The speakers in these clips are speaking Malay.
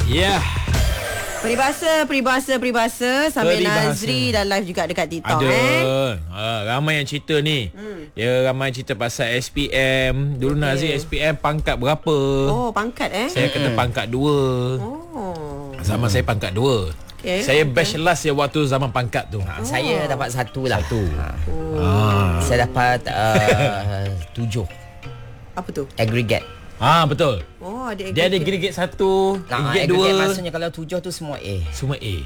Ya. Peribahasa sambil Nazri dah live juga dekat TikTok. Ramai yang cerita ni. Dia ramai cerita pasal SPM. Dulu Nazri SPM pangkat berapa? Oh, pangkat Saya kena pangkat 2. Zaman saya pangkat 2. Saya batch last ya waktu zaman pangkat tu. Saya dapat 1 lah. 1. Saya dapat 7 Apa tu? aggregate. Betul. Oh, ada Dia ada aggregate 1, aggregate 2. Maksudnya kalau 7 tu semua A. Semua A.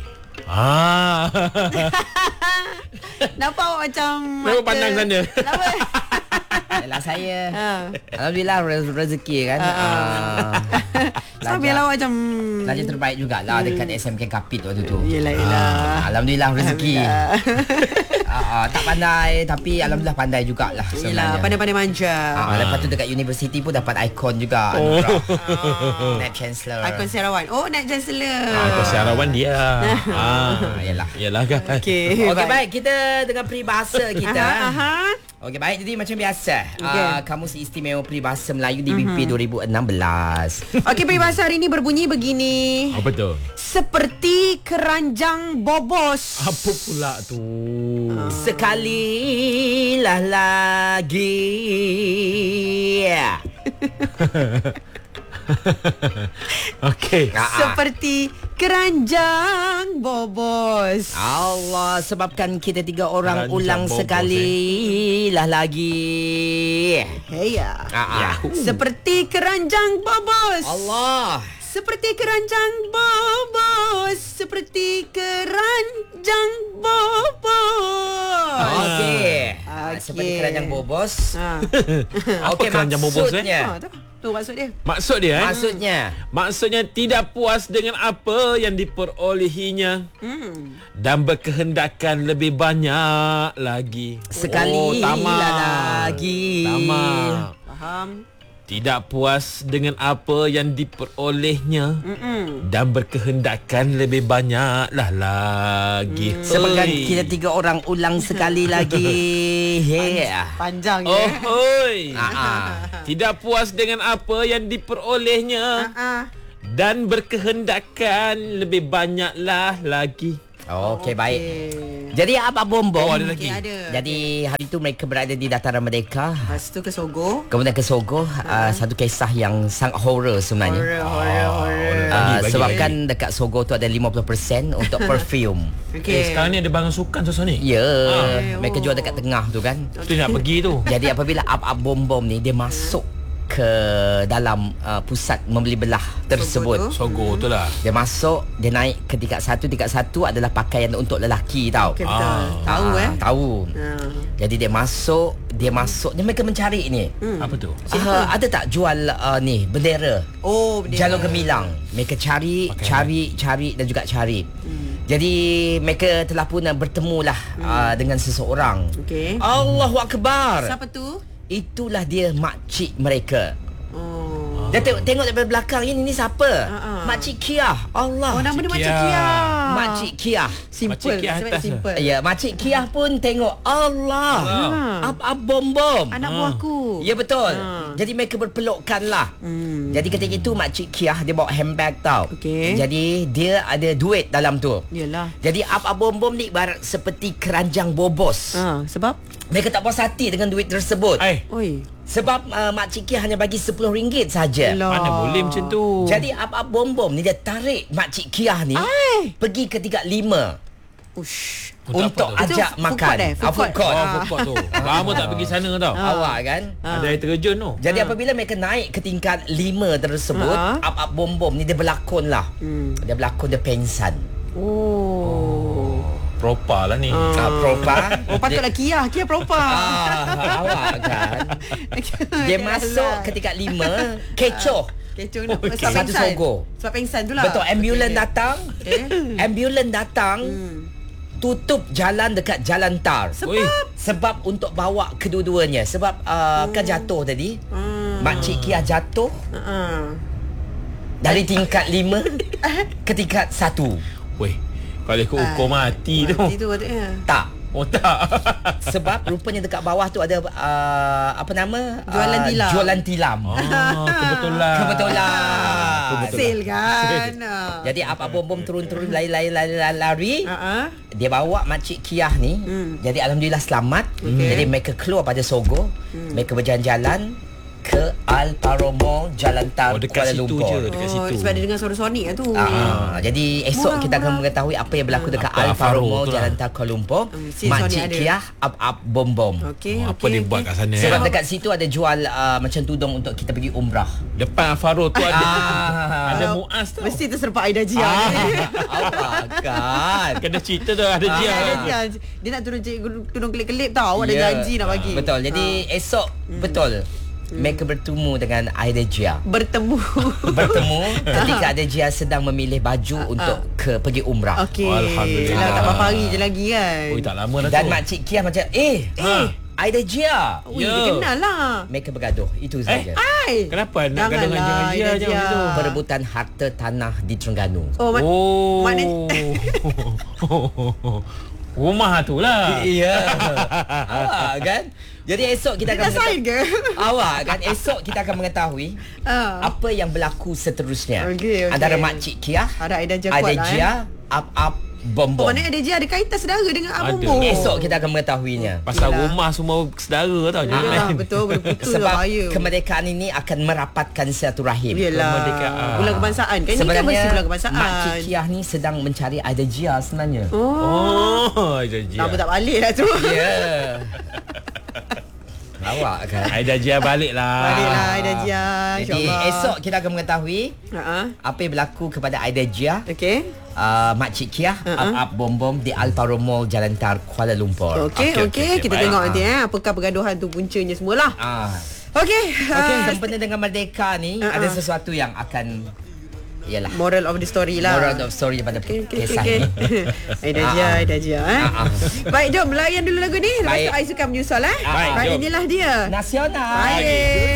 Nampak awak macam Kenapa pandang sana? Kenapa? Yalah saya alhamdulillah rezeki kan. Sambil awak macam Pelajar terbaik jugalah dekat SMK Kapit waktu tu. Yelah. Alhamdulillah rezeki. Tak pandai tapi alhamdulillah pandai jugalah Yelah, sebenarnya. pandai-pandai manja. Lepas tu dekat universiti pun dapat ikon juga. Net Chancellor. Ikon Sarawak. Oh, Net Chancellor. Ikon Sarawak dia. Yalah kan. Okey, Baik, kita dengan peribahasa kita. Okey, baik. Jadi macam biasa, Kamus Istimewa Peribahasa Melayu DBP 2016. Okey, peribahasa hari ini berbunyi begini. Apa tu? Seperti keranjang bobos. Apa pula tu? Sekalilah lagi. Okey. Seperti keranjang bobos. Allah, sebabkan kita 3 orang Keranjang ulang bobos, sekali lah lagi. Heya. Yahoo. Seperti keranjang bobos. Allah. Seperti keranjang bobos. Seperti keranjang bobos. Okey. Seperti keranjang bobos. Okey, keranjang bobos, maksudnya. Tu maksud dia. Maksud dia Maksudnya tidak puas dengan apa yang diperolehinya dan berkehendakan lebih banyak lagi. sekali tamak. lagi. Tamak. Faham? Tidak puas dengan apa yang diperolehnya dan berkehendakan lebih banyaklah lagi. Sebabkan Oi. kita 3 orang ulang sekali lagi. Panjang Oh, ya. hoi. Tidak puas dengan apa yang diperolehnya dan berkehendakan lebih banyaklah lagi. Okey, baik. Jadi apa bombom? Oh, ada lagi. Ada. Jadi hari itu mereka berada di Dataran Merdeka. Lepas tu ke Sogo. Kemudian ke Sogo, satu kisah yang sangat horror sebenarnya. Horror. Bagi. Sebabkan dekat Sogo tu ada 50% untuk perfume. Sekarang ni ada bangun sukan suasana ni. Ya, mereka jual dekat tengah tu kan. Tu nak pergi tu. Jadi apabila up-up bom-bom ni dia masuk ke dalam pusat membeli belah tersebut. Sogo tu lah. Dia masuk, dia naik ke tingkat 1. Tingkat 1 adalah pakaian untuk lelaki tau. Okay, betul. Tahu Tahu. Jadi dia masuk, dia mereka mencari ni. Apa tu? Ada tak jual ni bendera? Oh, dia. Jalur Gemilang. Mereka cari dan juga cari. Jadi mereka telah pun bertemulah dengan seseorang. Okey. Allahu Akbar. Siapa tu? Itulah dia makcik mereka. Oh. Dia tengok daripada belakang, ini siapa? Makcik Kiah. Allah. Oh, nama dia Makcik Makcik Kia. Makcik Kiah. Simple. Makcik Kia atas Simple. Ya, Makcik Kiah pun tengok. Allah. Apa bom-bom. Anak buahku. Ya, betul. Jadi mereka berpelukkan lah. Jadi ketika itu Makcik Kiah dia bawa handbag tau. Okey. Jadi dia ada duit dalam tu. Yalah. Jadi apa bom-bom ni ibarat seperti keranjang bobos. Sebab? Mereka tak puas hati dengan duit tersebut. Oi. Sebab Makcik Kiah hanya bagi RM10 saja. Mana boleh macam tu. Jadi apa bom-bom ni dia tarik Makcik Kiah ni pergi ke tingkat 5 Ush. untuk apa tu? ajak Itu makan. food court. Food court tu. Lama tak pergi sana tau. Awak kan. Ada air terjun tu. Jadi apabila mereka naik ke tingkat 5 tersebut, up bom-bom ni dia berlakon lah. Dia berlakon, dia pengsan. Oh. Propa lah ni. Propa. Oh, patutlah Kia. Kia proper. Awak kan. Dia masuk ke tingkat 5, kecoh. Kecoh nak Satu Sogo. Sebab pengsan tu lah. Betul, ambulans datang. Okay. Ambulans datang. Tutup jalan dekat jalan tar. Sebab untuk bawa kedua-duanya. Sebab kan jatuh tadi. Makcik Kia jatuh dari tingkat 5 ke tingkat 1. Weh, kalau ikut hukum mati tu. Mati tu patutnya. Tak. Oh tak. Sebab rupanya dekat bawah tu ada apa nama? Jualan tilam. Jualan tilam. Kebetulan. Kebetulan. Sale kan. Jadi apa bom turun-turun lari. Dia bawa makcik Kiah ni. Jadi alhamdulillah selamat. Jadi mereka keluar pada Sogo. Mereka berjalan-jalan ke Al-Paro Mall, Jalan Tar, dekat Kuala situ Lumpur. je, dekat situ. Sebab dia dengar suara Sonic lah tu. Jadi esok kita akan mengetahui apa yang berlaku dekat Apa Al-Paro Faro Mall, tu Jalan lah. Tar, Kuala Lumpur. Scene Sonic Makcik ada. Kiah up bom. Okey, Apa dia buat kat sana? Sebab dekat situ ada jual macam tudung untuk kita pergi umrah. Depan Faro tu ada Muaz tau. Mesti terserpak Aida Jia. Apa kan? Kena cerita tu ada Jia. Aida Jia. Dia nak tudung kelip-kelip tau. Ada janji nak bagi. Betul. Jadi esok betul. Mereka bertemu dengan Aida Jia. Bertemu Ketika Aida Jia sedang memilih baju untuk pergi umrah. Okey. Alhamdulillah. Yelah, tak berapa hari je lagi kan. Oi, tak lama dah tu. Dan makcik Kiah macam Aida Jia. Ui, dia kenal lah. Mereka bergaduh. Itu saja. Ai. Kenapa nak gaduh dengan Janganlah, Jia Aida macam tu? Perebutan harta tanah di Terengganu. Maknanya Rumah tu lah. Ya. Awak kan? Jadi esok kita dia akan dah sign ke? Awak kan esok kita akan mengetahui apa yang berlaku seterusnya. Okey. Antara makcik Kiah, Ada Aida Jia Aida kuat lah. Jia, up bom. Maknanya Aida Jia ada kaitan sedara dengan Ada. Abang Bom. Esok kita akan mengetahuinya. Pasal Yelah. rumah semua sedara tau. Jangan Yelah, main. betul. Boleh putus lah Sebab bahaya. kemerdekaan ini akan merapatkan silaturahim. Yelah. Kemerdekaan. Bulan kebangsaan. Kan ni kan mesti bulan kebangsaan. makcik Kiah ni sedang mencari Aida Jia sebenarnya. Oh, Aida Jia. Lama tak balik lah tu. Ya. Awak kan. Aida Jia balik lah. Baliklah Aida Jia. Jadi InsyaAllah. esok kita akan mengetahui apa yang berlaku kepada Aida Jia, Okey. makcik Kiah, up bom di Al-Paro Mall, Jalan Tar, Kuala Lumpur. Okey. Kita Baik. tengok nanti apakah pergaduhan tu puncanya semualah. Okey. Sempena dengan merdeka ni ada sesuatu yang akan ialah Moral of the story lah. moral of story daripada kisah ni. Aida Jia. Baik, jom layan dulu lagu ni. Lepas Baik. tu I suka menyusul Baik, Baik, jom. inilah dia. Nasional. Baik.